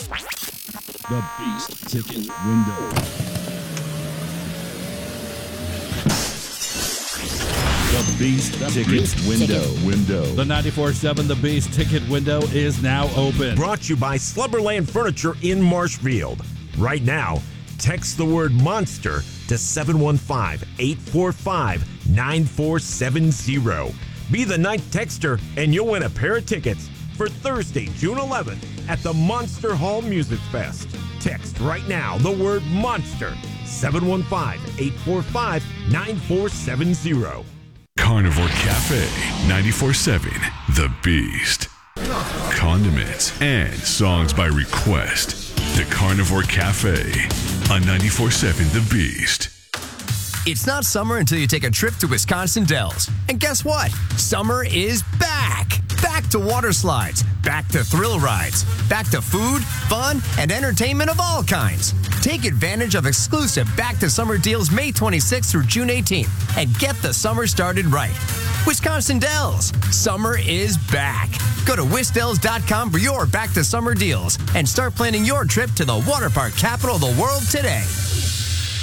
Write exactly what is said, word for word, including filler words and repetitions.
The Beast Ticket Window. The Beast Ticket Window. Window. The ninety-four seven The Beast Ticket Window is now open. Brought to you by Slumberland Furniture in Marshfield. Right now, text the word monster to seven one five, eight four five, nine four seven zero. Be the ninth texter and you'll win a pair of tickets for Thursday, June eleventh at the Monster Hall Music Fest. Text right now the word monster, seven one five, eight four five, nine four seven zero. Carnivore Cafe, ninety-four seven The Beast. Condiments and songs by request. The Carnivore Cafe on ninety-four seven The Beast. It's not summer until you take a trip to Wisconsin Dells. And guess what? Summer is back. Back to water slides, back to thrill rides, back to food, fun, and entertainment of all kinds. Take advantage of exclusive Back to Summer deals May twenty-sixth through June eighteenth and get the summer started right. Wisconsin Dells, summer is back. Go to wisdells dot com for your Back to Summer deals and start planning your trip to the water park capital of the world today.